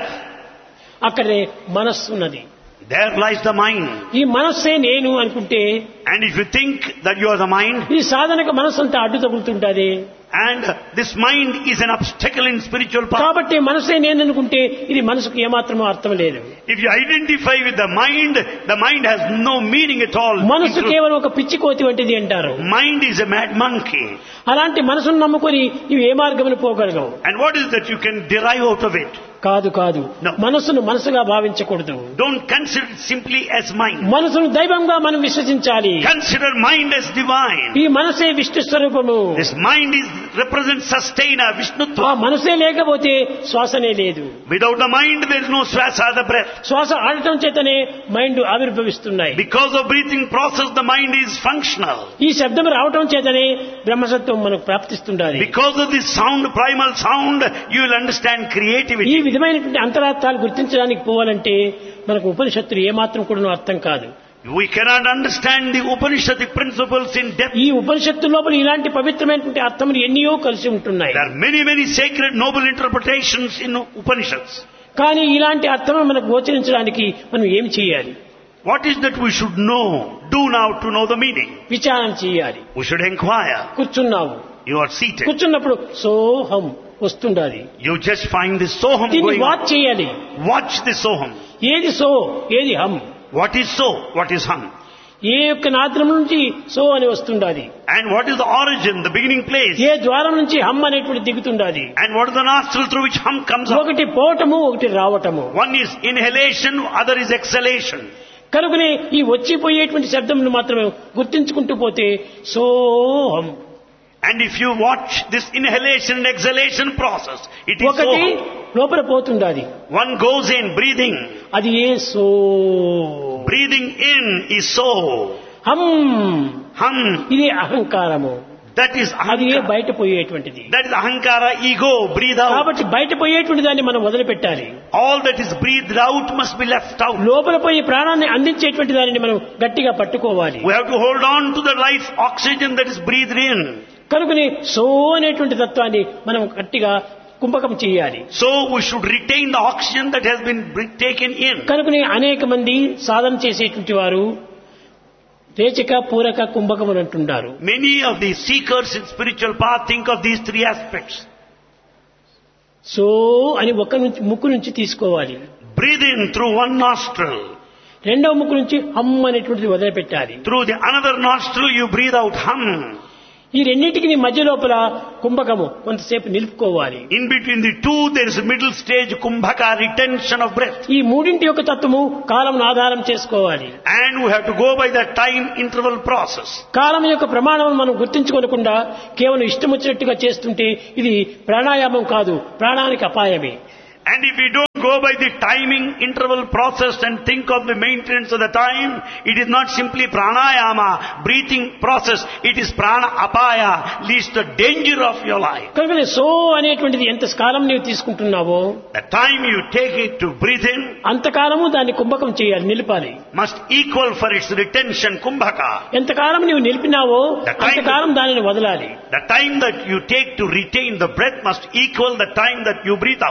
అక్కడే మనస్సు ఉన్నది. There lies the mind. ఈ మనస్సే నేను అనుకుంటే And if you think that you are the mind, ఈ సాధనకు మనస్సు అంతా అడ్డు తగులుతుంటాది. and this mind is an obstacle in spiritual path. కాబట్టి మనసే నేను అనుకుంటే ఇది మనసుకు ఏమాత్రమూ అర్థం లేదు. If you identify with the mind has no meaning at all. మనసు కేవలం ఒక పిచ్చి కోతి వంటిది అంటారు. Mind is a mad monkey. అలాంటి మనసును నమ్ముకొని ఇవి ఏ మార్గమును పోగలగవు. And what is that you can derive out of it? కాదు కాదు, No. మనసును మనసుగా భావించకూడదు. Don't consider it simply as mind. మనసును దైవంగా మనం విశ్వసించాలి. Consider mind as divine. ఈ మనసే విష్ణు స్వరూపము. This mind represents sustainer, ఆ Vishnutva. మనసే లేకపోతే శ్వాసనే లేదు. Without the mind there is no swasa, the breath. శ్వాస ఆడటం చేతనే mind ఆవిర్భవిస్తున్నాయి. Because of breathing process the mind is functional. ఈ శబ్దం రావటం చేతనే బ్రహ్మసత్వం మనకు ప్రాప్తిస్తుండాలి. Because of this sound, primal sound, you will understand ఈ creativity. విధమైనటువంటి అంతరార్థాలు గుర్తించడానికి పోవాలంటే మనకు ఉపనిషత్తులు ఏమాత్రం కూడా అర్థం కాదు. We cannot understand the Upanishadic principles in depth. ఈ ఉపనిషత్తు లోపల ఇలాంటి పవిత్రమైనటువంటి అర్థములు ఎన్నో కలిసి ఉంటున్నాయి. There are many sacred noble interpretations in Upanishads. కానీ ఇలాంటి అర్థం మనకు గోచరించడానికి మనం ఏం చేయాలి? What is that we should do now to know the meaning? విచారణ చేయాలి. We should inquire. కూర్చున్నావు, You are seated. కూర్చున్నప్పుడు సోహం వస్తుండాలి. You just find this soham దీన్ని going వాచ్ on. చేయాలి. Watch this soham. ఏది సో, ఏది హం. What is so? What is hum? ఏ యొక్క నాద్రం నుంచి సో అని వస్తుండాలి. And what is the origin, the beginning place? ఏ ద్వారం నుంచి హం అనేటువంటి దిగుతుండాలి. And what is the nostril through which hum comes out? ఒకటి పోవటము, ఒకటి రావటము. One is inhalation, other is exhalation. కనుకనే ఈ వచ్చిపోయేటువంటి శబ్దమును మాత్రమే గుర్తించుకుంటూ పోతే సోహం. And if you watch this inhalation and exhalation process, it is ఒకటి soham. లోపల పోతుండాలి. One goes in, breathing. అది ఏ so. Breathing in is so. హం. Hum. ఇది అహంకారము. That is అది ఏ ahankara. బయట పోయేటువంటిది. That is ahankara, ego, breathe out. కాబట్టి బయట పోయేటువంటి దాన్ని మనం వదిలిపెట్టాలి. All that is breathed out must be left out. లోపల పోయి ప్రాణాన్ని అందించేటువంటి దానిని మనం గట్టిగా పట్టుకోవాలి. We have to hold on to the life oxygen that is breathed in. కనుకని సో అనేటువంటి తత్వాన్ని మనం గట్టిగా కుంభకం చేయాలి. So we should retain the oxygen that has been taken in. కనుకని అనేక మంది సాధన చేసేటువంటి వారు రేచక, పూరక, కుంభకం అంటుంటారు. Many of the seekers in spiritual path think of these three aspects. So అని ముక్కు నుంచి తీసుకోవాలి. Breathe in through one nostril. రెండవ ముక్కు నుంచి హమ్ అనేటువంటిది వదిలిపెట్టాలి. Through the another nostril you breathe out hum. ఈ రెండింటికి మధ్య లోపల కుంభకము కొంతసేపు నిలుపుకోవాలి. In between the two there is a middle stage kumbhaka, retention of breath. ఈ మూడింటి యొక్క తత్వము కాలం ఆధారం చేసుకోవాలి. And we have to go by the time interval process. కాలం యొక్క ప్రమాణం మనం గుర్తించుకోకుండా కేవలం ఇష్టం వచ్చినట్టుగా చేస్తుంటే ఇది ప్రాణాయామం కాదు, ప్రాణానికి అపాయమే. And if we don't go by the timing interval process and think of the maintenance of the time, it is not simply pranayama, breathing process, it is prana apaya, leads to danger of your life. కనుక so అనేటువంటిది ఎంత కాలం నీవు తీసుకుంటున్నావో The time you take it to breathe in అంతకాలము దాన్ని కుంభకం చేయాలి, నిలిపాలి. must equal for its retention kumbhaka. ఎంతకాలం నీవు నిలిపినావో అంతకాలం దానిని వదలాలి. The time that you take to retain the breath must equal the time that you breathe out.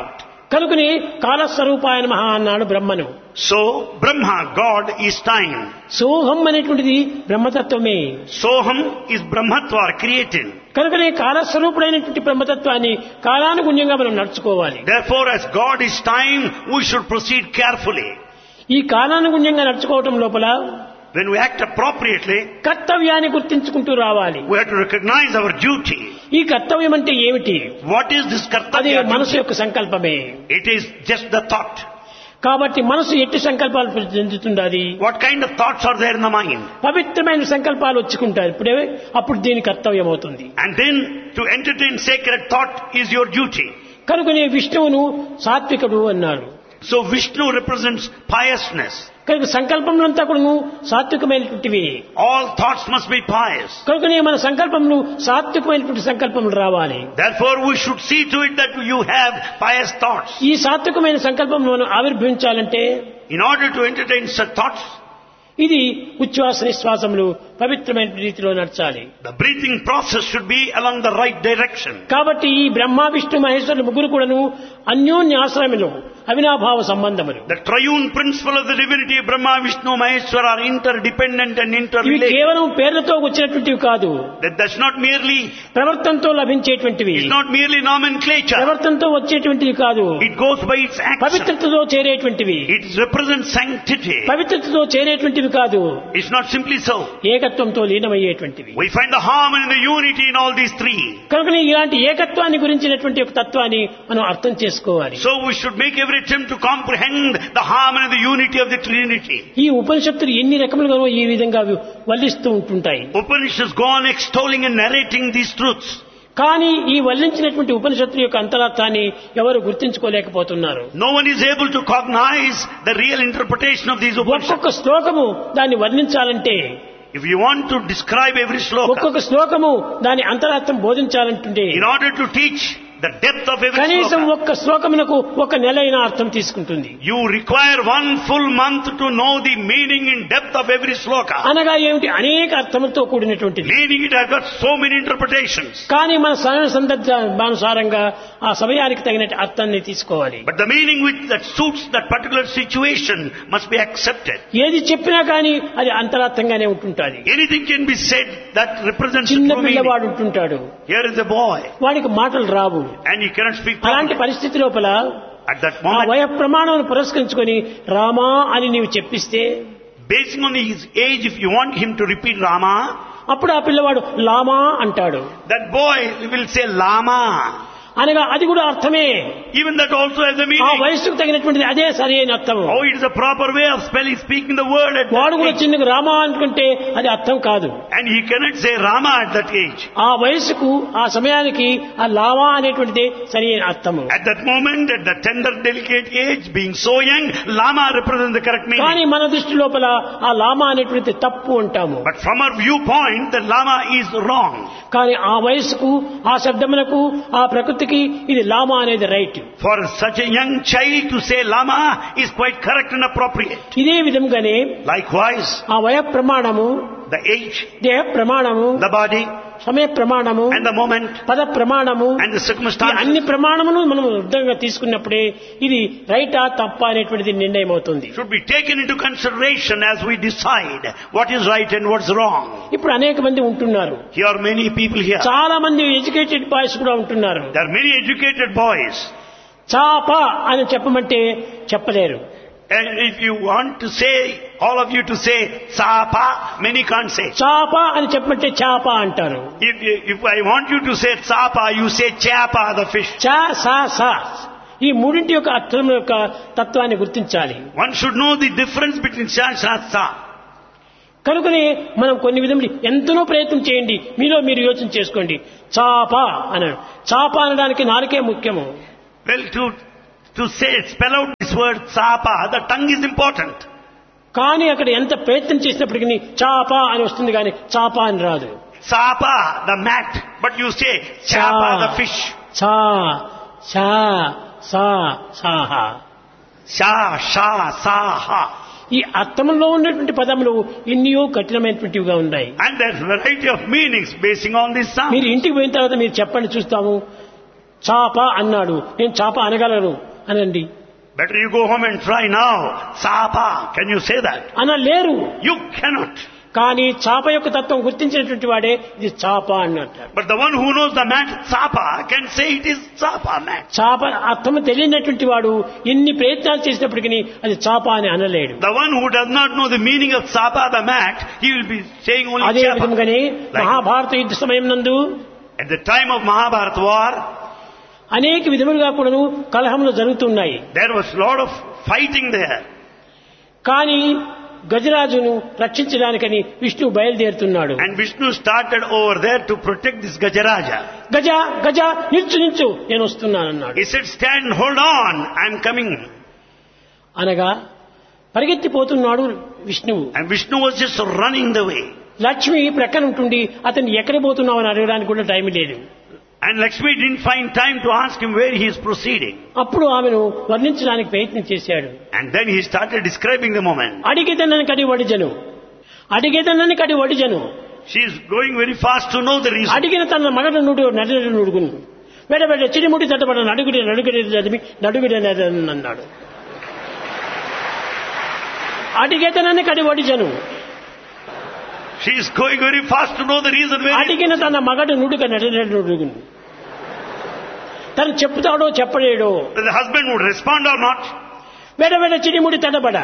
కనుకని కాలస్వరూపాయ నమః అన్నాడు బ్రహ్మను. So, Brahma, God, is time. సోహం అనేటువంటిది బ్రహ్మతత్వమే. Soham is Brahmatva, creating. కనుకనే కాలస్వరూపుడైనటువంటి బ్రహ్మతత్వాన్ని కాలానుగుణ్యంగా మనం నడుచుకోవాలి. Therefore, as God is time, we should proceed carefully. ఈ కాలానుగుణ్యంగా నడుచుకోవటం లోపల When we act appropriately, కర్తవ్యాన్ని గుర్తించుకుంటూ రావాలి. we have to recognize our duty. ఈ కర్తవ్యం అంటే ఏమిటి? What is this అది kartavya మనసు duty? యొక్క సంకల్పమే. It is just the thought. కాబట్టి మనసు ఎట్టి సంకల్పాలు చెందుతుండాలి? What kind of thoughts are there in the mind? పవిత్రమైన సంకల్పాలు వచ్చుకుంటారు. అప్పుడు దీని కర్తవ్యం అవుతుంది. And then to entertain sacred thought is your duty. కనుకనే విష్ణువును సాత్వికుడు అన్నారు. So Vishnu represents piousness. కనుక సంకల్పములంతా కూడా సాత్వికమైనటువంటివి. All thoughts must be pious. కనుకనే మన సంకల్పములు సాత్వికమైనటువంటి సంకల్పములు రావాలి. Therefore we should see to it that you have pious thoughts. ఈ సాత్వికమైన సంకల్పం మనం ఆవిర్భవించాలంటే In order to entertain such thoughts, ఇది ఉచ్ఛ్వాస నిశ్వాసములు పవిత్రమైన రీతిలో నడచాలి. the breathing process should be along the right direction. కాబట్టి ఈ బ్రహ్మ విష్ణు మహేశ్వరులు ముగ్గురు కూడాను అన్యోన్యాశ్రయములు అవినాభావ సంబంధములు. The triune principle of the divinity of Brahma, Vishnu, Maheshwara are interdependent and ఇవి interrelated. కేవలం పేర్లతో వచ్చినటువంటివి కాదు. That's not merely, ప్రవర్తనతో లభించేటువంటివి. it's not merely nomenclature. ప్రవర్తనతో వచ్చేటువంటివి కాదు. It goes by its action. పవిత్రతతో చేరేటువంటివి. It represents sanctity. పవిత్రతతో చేరేటువంటివి కాదు. It's not simply so. ఏకత్వంతో లీనమయ్యేటువంటివి. We find the harmony and the unity in all these three. కనుక ఇలాంటి ఏకత్వాన్ని గురించినటువంటి ఒక తత్వాన్ని మనం అర్థం చేసుకోవాలి. So we should make every attempt to comprehend the harmony and the unity of the Trinity. ఈ ఉపనిషత్తులు ఎన్ని రకములుగా ఈ విధంగా వల్లిస్తూ ఉంటుంటాయి. Upanishads go on extolling and narrating these truths. కానీ ఈ వల్లించినటువంటి ఉపనిషత్తుల యొక్క అంతరార్థాన్ని ఎవరు గుర్తించుకోలేకపోతున్నారు. No one is able to cognize the real interpretation of these Upanishads. ఒక్కొక్క శ్లోకము దాన్ని వర్ణించాలంటే, If you want to describe every sloka, ఒక్కొక్క శ్లోకము దాని అంతరార్థం బోధించాలంటుంటే in order to teach the depth of every కనీసం sloka, ఒక్క శ్లోకమునకు ఒక నెలైన అర్థం తీసుకుంటుంది. you require 1 full month to know the meaning and depth of every sloka. అనగా ఏమిటి? అనేక అర్థములతో కూడినటువంటిది. Meaning it has got so many interpretations. కానీ మన సమయ సందర్భానుసారంగా ఆ సమయానికి తగిన అర్థాన్ని తీసుకోవాలి. But the meaning which that suits that particular situation must be accepted. ఏది చెప్పినా కానీ అది అంతరార్థంగానే ఉంటుంటాది. Anything can be said that represents the చిన్న true meaning. పిల్లవాడు ఉంటుంటాడు, Here is a boy వాడికి మాటలు రావు. and he cannot speak అలాంటి properly. పరిస్థితి లోపల At that ఆ moment, వయ ప్రమాణాలను పురస్కరించుకొని రామా అని నీవు చెప్పిస్తే basing on his age, if you want him to repeat Rama, అప్పుడు ఆ పిల్లవాడు లామా అంటాడు. that boy will say Lama. అనగా అది కూడా అర్థమే. Even that also has a ఆ meaning. వయస్సుకు తగినటువంటిది అదే సరైన అర్థం. Oh, it is a proper way of spelling, speaking the word at వాడు that కూడా age. చిన్నగా రామా అనుకుంటే అది అర్థం కాదు. And he cannot say Rama at that age. ఆ వయస్సుకు ఆ సమయానికి ఆ లామా అనేటువంటిది సరైన అర్థము. At that moment, at that tender, delicate age, being so young, Lama represents the correct కానీ meaning. మన దృష్టి లోపల ఆ లామా అనేటువంటిది తప్పు అంటాము. But from our viewpoint, the Lama is wrong. కానీ ఆ వయస్సుకు ఆ శబ్దములకు ఆ ప్రకృతికి ఇది లామా అనేది right. For such a young child to say Lama is quite correct and appropriate. ఇదే విధంగానే Likewise, ఆ వయ ప్రమాణము, the age, దేహ ప్రమాణము, the body, సమయ ప్రమాణము, and the moment, పద ప్రమాణము, and the ఈ circumstances అన్ని ప్రమాణములు మనం వృద్ధంగా తీసుకున్నప్పుడే ఇది రైటా తప్ప అనేటువంటిది నిర్ణయం అవుతుంది. should be taken into consideration as we decide what is right and what's wrong. ఇప్పుడు అనేక మంది ఉంటున్నారు. Here are many people here. చాలా మంది ఎడ్యుకేటెడ్ బాయ్స్ కూడా ఉంటున్నారు. There are many educated boys. చాప అని చెప్పమంటే చెప్పలేరు. And if you want to say, all of you to say Sapa, many can't say. చాప అని చెప్పమంటే చాప అంటారు. If I want you to say Sapa, you say Chapa, the fish. చా సా సా ఈ మూడింటి యొక్క అర్థం యొక్క తత్వాన్ని గుర్తించాలి. One should know the difference between Cha and Sa. కనుకనే మనం కొన్ని విధములు ఎంతనో ప్రయత్నం చేయండి, మీలో మీరు యోచన చేసుకోండి. చాప అన్నాడు. చాప అనడానికి నాలుకే ముఖ్యము. Well, to say, spell out this word Sapa, the tongue is important. కానీ అక్కడ ఎంత ప్రయత్నం చేసినప్పటికీ చాప అని వస్తుంది కానీ చాప అని రాదు. Sapa, the mat, but you say Chapa, the fish. చా షా సా సాహ. Sha, Sha, Sa, Ha. ఈ అర్థంలో ఉన్నటువంటి పదములు ఎన్నో కఠినమైనటువంటివిగా ఉన్నాయి. And there's variety of meanings basing on this sound. మీరు ఇంటికి పోయిన తర్వాత మీరు చెప్పండి చూస్తాము. చాప అన్నాడు, నేను చాప అనగలను అనండి. Better you go home and try now. Sapa. Can you say that? అనలేరు. You cannot. కానీ చాప యొక్క తత్వం గుర్తించినటువంటి వాడే ఇది చాప అన్నట్టు. But the one who knows the mat Sapa can say it is Sapa mat. చాప అర్థం తెలియనటువంటి వాడు ఎన్ని ప్రయత్నాలు చేసినప్పటికీ అది చాప అని అనలేడు. The one who does not know the meaning of Sapa the mat, he will be saying only అదే Chapa. విధంగానే మహాభారత యుద్ధ సమయం నందు At the time of Mahabharata war, అనేక విధములుగా కూడాను కలహములు జరుగుతున్నాయి. there was a lot of fighting there. కానీ గజరాజును రక్షించడానికని విష్ణువు బయలుదేరుతున్నాడు. And Vishnu started over there to protect this Gajaraja. గజ గజ నిల్చు నిల్చు నేను వస్తున్నానన్నాడు. He said, stand, hold on, I am coming. అనగా పరిగెత్తిపోతున్నాడు విష్ణువు. And Vishnu was just running the way. Lakshmi ప్రక్కన ఉంటుండి అతన్ని ఎక్కడ పోతున్నావు అని అడగడానికి కూడా టైం లేదు. And Lakshmi didn't find time to ask him where he is proceeding. అప్పుడు ఆమెను వర్ణించడానికి ప్రయత్నం చేశాడు. And then he started describing the moment. అడిగేదనని kadhi వడిజను, అడిగేదనని kadhi వడిజను. She is going very fast to know the reason. అడిగిన తన మగడు నడు నుడుగును వెడబెడ చిడిముడి తట్టబడ నడుగుడి నడుగుడి చదివి నడుగుడి అన్నాడు. అడిగేదనని కడి వడిజను. She is going very fast to know the reason where. అడిగిన తన మగడు నుడుగ నడుగును. తను చెప్తాడో చెప్పలేడో. The husband would respond or not. వెడబెడ చిడిముడి తడబడ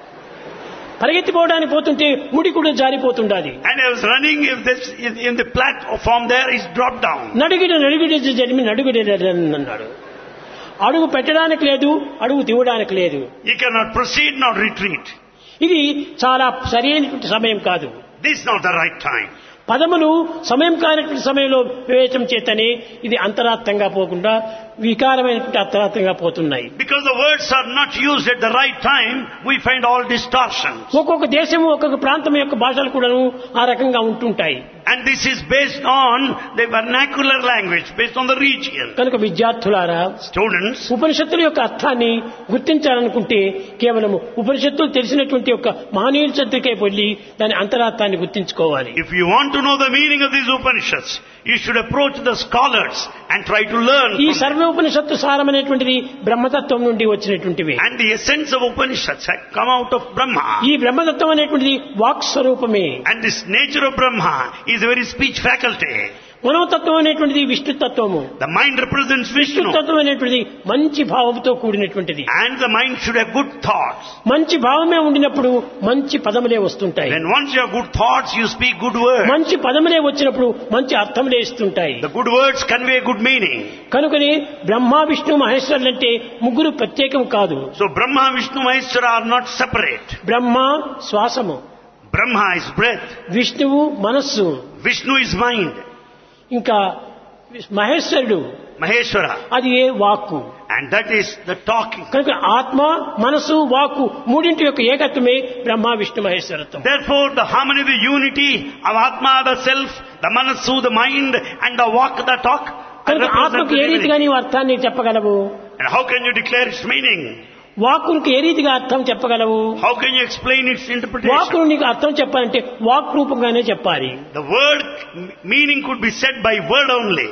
పరిగెత్తిపోవడానికి పోతుంటే ముడి కూడా జారిపోతుండాలి. And I was running, if this in the platform there is dropped down. Nadikudi జరిమి Nadikudi అన్నాడు. అడుగు పెట్టడానికి లేదు, అడుగు తీయడానికి లేదు. You cannot proceed nor retreat. ఇది చాలా సరైనటువంటి సమయం కాదు. This is not the right time. పదములు సమయం కానటువంటి సమయంలో వివేచం చేతనే ఇది అంతరార్థంగా పోకుండా వికారమైనటువంటి అంతరార్థంగా పోతున్నాయి. Because the words are not used at the right time, we find all distortions. ఒక్కొక్క దేశము ఒక్కొక్క ప్రాంతం యొక్క భాషలు కూడాను ఆ రకంగా ఉంటుంటాయి. And this is based on the vernacular language, based on the region. కనుక విద్యార్థులారా, Students, ఉపనిషత్తుల యొక్క అర్థాన్ని గుర్తించాలనుకుంటే కేవలం ఉపనిషత్తులు తెలిసినటువంటి యొక్క మహనీయుల చెంతకే వెళ్ళి దాని అంతరార్థాన్ని గుర్తించుకోవాలి. if you want to know the meaning of these Upanishads, you should approach the scholars and try to learn ఈ from them. సర్వ ఉపనిషత్తు సారమైనటువంటిది బ్రహ్మతత్వం నుండి వచ్చినటువంటివి. And the essence of Upanishads had come out of Brahma. ఈ బ్రహ్మతత్వం అనేటువంటిది walk స్వరూపమే. And this nature of Brahma is a very speech faculty. మనోతత్వం అనేటువంటిది విష్ణుతత్వము. The mind represents Vishnu. విష్ణుతత్వం అనేటువంటిది మంచి భావంతో కూడినటువంటిది. And the mind should have good thoughts. మంచి భావమే ఉండినప్పుడు మంచి పదములే వస్తుంటాయి. When once you have good thoughts, you speak good words. మంచి పదములే వచ్చినప్పుడు మంచి అర్థములే ఇస్తుంటాయి. The good words convey good meaning. కనుకనే బ్రహ్మ విష్ణు మహేశ్వరులు అంటే ముగ్గురు ప్రత్యేకం కాదు. So Brahma, Vishnu, Maheshwara are not separate. Brahma శ్వాసము, Brahma is breath. విష్ణువు మనస్సు, Vishnu is mind. ఇంకా మహేశ్వరుడు Maheshwara. అది ఏ వాక్కు. And that is the talking. కనుక ఆత్మ మనసు వాక్కు మూడింటి యొక్క ఏకత్వమే Brahma Vishnu మహేశ్వరత్వం. Therefore, the harmony, the unity of Atma, the self, the Manasu, the mind, and the walk, the talk. కనుక ఆత్మకు ఏ రీతిగా నీవు అర్థాన్ని చెప్పగలవు? And how can you declare its meaning? వాక్కునికి ఏ రీతిగా అర్థం చెప్పగలవు? How can you explain its interpretation? వాక్కును నీకు అర్థం చెప్పాలంటే వాక్ రూపంగానే చెప్పాలి. The word meaning could be said by word only.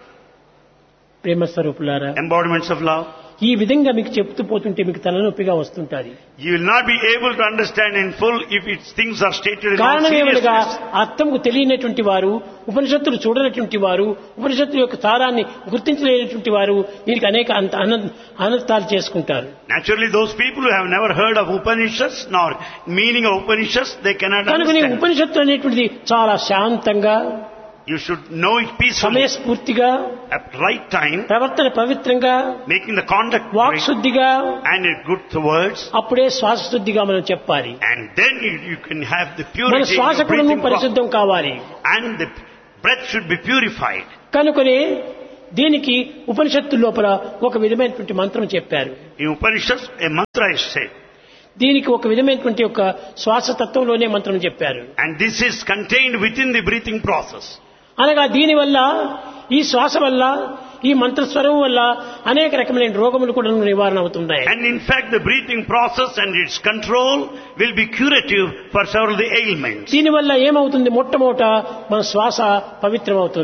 ప్రేమ స్వరూపులారా, Embodiments of love. ఈ విధంగా మీకు చెప్తూ పోతుంటే మీకు తలనొప్పిగా వస్తుంటాది. You will not be able to understand in full if its things are stated in all కారణమేమనగా seriousness. అర్థంకు తెలియనటువంటి వారు, ఉపనిషత్తులు చూడనటువంటి వారు, ఉపనిషత్తుల యొక్క సారాన్ని గుర్తించలేనటువంటి వారు దీనికి అనేక అనర్థాలు చేసుకుంటారు. Naturally, those people who have never heard of Upanishads nor meaning of Upanishads, they cannot కనుక నీ understand. ఉపనిషత్తు అనేటువంటిది చాలా శాంతంగా, You should know it peacefully, సమయస్ఫూర్తిగా, at right time, ప్రవర్తన పవిత్రంగా, making the conduct walk right, శుద్ధిగా, and good words, అప్పుడే శ్వాస శుద్ధిగా మనం చెప్పాలి. and then you can have the మన purity in శ్వాస your కూడా breathing process. పరిశుద్ధం కావాలి. And the breath should be purified. కనుకనే దీనికి ఉపనిషత్తు లోపల ఒక విధమైనటువంటి మంత్రం చెప్పారు. In Upanishads, a mantra is said, దీనికి ఒక విధమైనటువంటి ఒక శ్వాసతత్వంలోనే మంత్రం చెప్పారు. and this is contained within the breathing process. అనగా దీనివల్ల, ఈ శ్వాస వల్ల, ఈ మంత్రస్వరం వల్ల అనేక రకమైన రోగములు కూడా నివారణ అవుతున్నాయి. And in fact, the breathing process and its control will be curative for several of the ailments. దీనివల్ల ఏమవుతుంది? మొట్టమొదట మన శ్వాస పవిత్రమవుతుంది.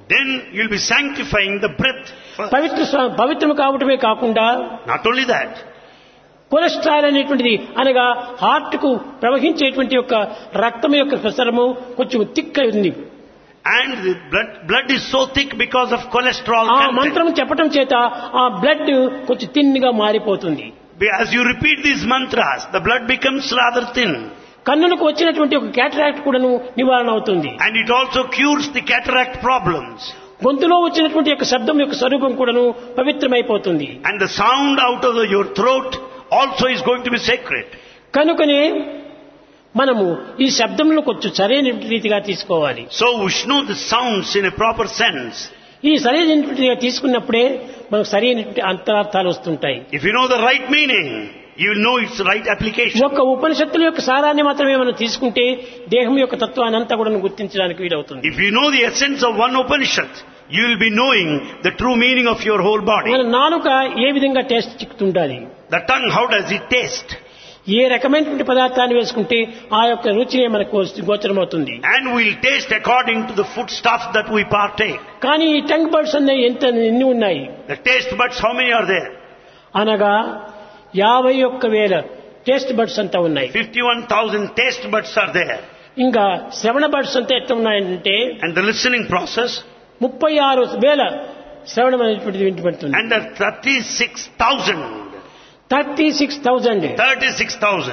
then you'll be sanctifying the breath first. పవిత్రము కావటమే కాకుండా Not only that, కొలెస్ట్రాల్ అనేటువంటిది అనగా హార్ట్ కు ప్రవహించేటువంటి యొక్క రక్తం యొక్క ప్రసరము కొంచెం థిక్ ఉంది. and the blood is so thick because of cholesterol ఆ content. మంత్రం చెప్పటం చేత ఆ బ్లడ్ కొంచెం తిన్గా మారిపోతుంది. As you repeat these mantras, the blood becomes rather thin. కన్నులకు వచ్చినటువంటి ఒక క్యాటరాక్ట్ కూడాను నివారణ అవుతుంది. And it also cures the cataract problems. గొంతులో వచ్చినటువంటి యొక్క శబ్దం యొక్క స్వరూపం కూడాను పవిత్రమైపోతుంది. And the sound out of your throat also is going to be sacred. కనుకనే మనము ఈ శబ్దంలో కొంచెం సరైన రీతిగా తీసుకోవాలి. So we should know the sounds in a proper sense. ఈ సరైనటువంటి తీసుకున్నప్పుడే మనకు సరైనటువంటి అంతరార్థాలు వస్తుంటాయి. If you know the right meaning, you will know its right application. ఒక్క ఉపనిషత్తుల యొక్క సారాన్ని మాత్రమే మనం తీసుకుంటే దేహం యొక్క తత్వాన్ని అంతా కూడా గుర్తించడానికి వీలవుతుంది. If you know the essence of one Upanishad, you will be knowing the true meaning of your whole body. మన నాలుక ఏ విధంగా taste చిక్కుతుండాలి, The tongue, how does it taste? ఏ రకమైనటువంటి పదార్థాన్ని వేసుకుంటే ఆ యొక్క రుచినే మనకు గోచరమవుతుంది. And we'll taste according to the food stuff that we partake. కానీ ఈ టంగ్ బర్డ్స్ అనేవి ఎన్ని ఉన్నాయి? The taste buds, how many are there? అనగా 51,000 టేస్ట్ బర్డ్స్ అంతా ఉన్నాయి. 51,000 taste buds are there. ఇంకా శ్రవణ బర్డ్స్ అంతా ఎట్లా ఉన్నాయంటే And the listening process, 36,000 శ్రవణం అనేటువంటిది వింటబడుతుంది. and the 36,000. 36,000 51,000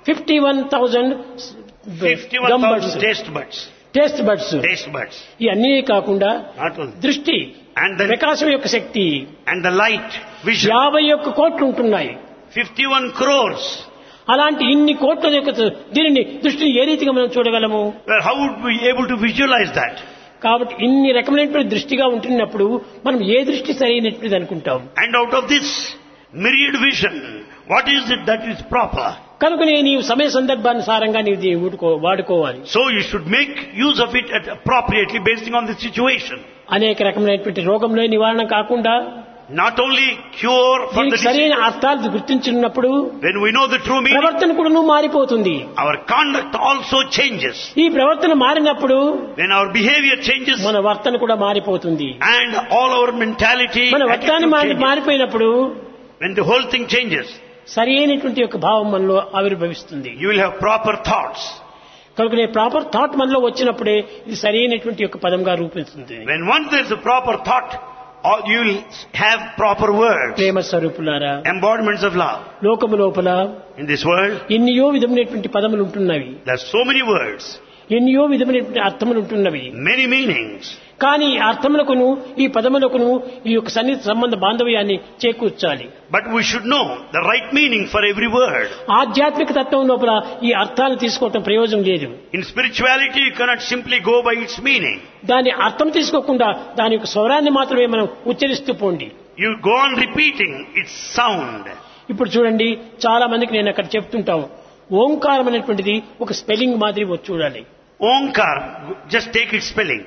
gum birds, taste buds. Taste buds. Taste buds. ఈ అన్నీ కాకుండా Not only. దృష్టి, And the, ప్రకాశం యొక్క శక్తి and the light, vision. 51 కోట్లు ఉంటున్నాయి. 51 crores. అలాంటి ఇన్ని కోట్ల యొక్క దీనిని దృష్టిని ఏ రీతిగా మనం చూడగలము? Well, how would we be able to visualize that? కాబట్టి ఇన్ని రకమైనటువంటి దృష్టిగా ఉంటున్నప్పుడు మనం ఏ దృష్టి సరైనటువంటిది అనుకుంటాం. And out of this myriad vision, what is it that is proper? కనుకనే నీవు సమయ సందర్భానుసారంగా నీవు వాడుకోవాలి. So you should make use of it appropriately based on the situation. అనేక రకమైనటువంటి రోగంలో నివారణ కాకుండా Not only cure for the దీనికి సరైన disease. అర్థాలు గుర్తించినప్పుడు When we know the true meaning, ప్రవర్తన కూడా మారిపోతుంది. our conduct also changes. ఈ ప్రవర్తన మారినప్పుడు When our behavior changes, మన వర్తన కూడా మారిపోతుంది. and all our mentality, మన వర్తాన్ని attitude changes. మారిపోయినప్పుడు When the whole thing changes, సరి అయినటువంటి యొక్క భావం మనలో ఆవిర్భవిస్తుంది. you will have proper thoughts. కనుకనే ప్రాపర్ థాట్ మనలో వచ్చినప్పుడే ఇది సరి అయినటువంటి యొక్క పదంగా రూపిస్తుంది. When once there is a proper thought, you will have proper words, ప్రేమ స్వరూపులారా, embodiments of love. లోకము లోపల In this world, ఎన్నో విధమైనటువంటి పదములు ఉంటున్నవి, there are so many words, ఎన్నో విధమైనటువంటి అర్థములు ఉంటున్నవి. many meanings. కానీ ఈ అర్థములకును ఈ పదములకును ఈ యొక్క సన్నిహిత సంబంధ బాంధవ్యాన్ని చేకూర్చాలి. But we should know the right meaning for every word. ఆధ్యాత్మిక తత్వం లోపల ఈ అర్థాలు తీసుకోవటం ప్రయోజనం లేదు. In spirituality, you cannot simply go by its meaning. దాని అర్థం తీసుకోకుండా దాని యొక్క స్వరాన్ని మాత్రమే మనం ఉచ్చరిస్తూ పోండి. You go on repeating its sound. ఇప్పుడు చూడండి, చాలా మందికి నేను అక్కడ చెప్తుంటాను, ఓంకారం అనేటువంటిది ఒక స్పెల్లింగ్ మాదిరి చూడాలి. Omkar, just take its spelling.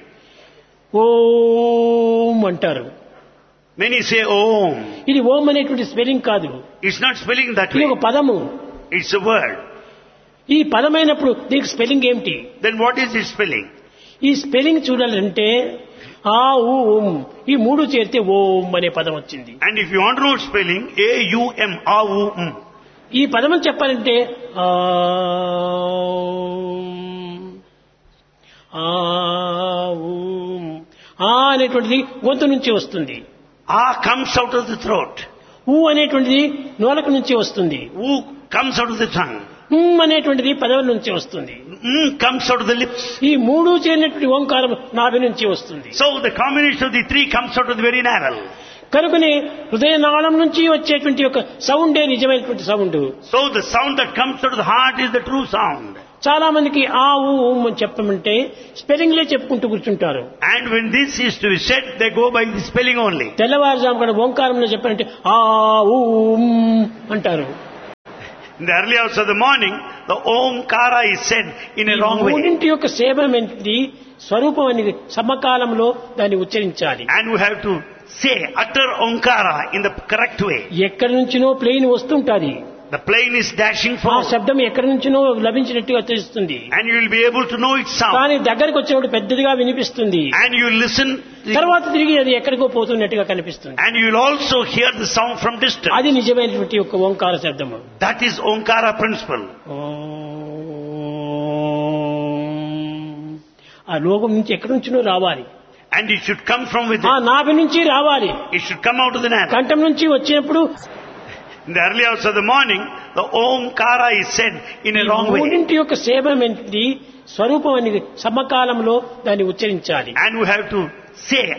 ఓం అంటారు. Many say Om. ఇది ఓం అనేటువంటి స్పెల్లింగ్ కాదు, It's not spelling that ఇది way. ఒక పదము. It's a word. ఈ పదమైనప్పుడు దీనికి స్పెల్లింగ్ ఏమిటి? Then what is its spelling? ఈ స్పెల్లింగ్ చూడాలంటే ఆ ఊం ఈ మూడు చేరితే ఓం అనే పదం వచ్చింది. And if you want to know spelling, A-U-M, A-U-M. ఈ పదం చెప్పాలంటే ఆ అనేటువంటిది గొంతు నుంచి వస్తుంది. A comes out of the throat. ఊ అనేటువంటిది నోలకు నుంచి వస్తుంది. U comes out of the tongue. అనేటువంటిది పదవుల నుంచి వస్తుంది. Comes out of the lips. ఈ మూడు చేరినటువంటి ఓంకారం నాభి నుంచి వస్తుంది. So the combination of the three comes out of the very navel. కనుకనే హృదయనాళం నుంచి వచ్చేటువంటి ఒక సౌండే నిజమైనటువంటి sound. So the sound that comes out of the heart is the true sound. చాలా మందికి ఆ ఊం అని చెప్పమంటే స్పెల్లింగ్లే చెప్పుకుంటూ కూర్చుంటారు. And when this is to be said, they go by the spelling only. తెల్లవారుజాము కూడా ఓంకారంలో చెప్పారంటే ఆ ఊం అంటారు. In the early hours of the morning, the Omkara is said in a wrong way. మూడింటి యొక్క సేవమేంటి స్వరూపం అనేది సమకాలంలో దాన్ని ఉచ్చరించాలి. And we have to say, utter Omkara in the correct way. ఎక్కడి నుంచినో plane వస్తుంటాది. The plane is dashing ఆ forward. శబ్దం ఎక్కడి నుంచినో లభించినట్టుగా తెలుస్తుంది. And you will be able to know its sound. కానీ దగ్గరికి వచ్చినప్పుడు పెద్దదిగా వినిపిస్తుంది. And you will listen. తర్వాత తిరిగి అది ఎక్కడికో పోతున్నట్టుగా కనిపిస్తుంది. And you will also hear the sound from distance. అది నిజమైనటువంటి ఒక ఓంకార శబ్దము. That is Omkara principle. ఆ లోకం నుంచి ఎక్కడి నుంచినో రావాలి. And it should come from ఆ within. నాభి నుంచి రావాలి. It should come out of the navel. కంఠం నుంచి వచ్చినప్పుడు In the early hours of the morning, the Omkara is said in a wrong way. మూడింటి యొక్క సేవమేంటి స్వరూపం అని సమకాలంలో దాన్ని ఉచ్చరించాలి. And we have to say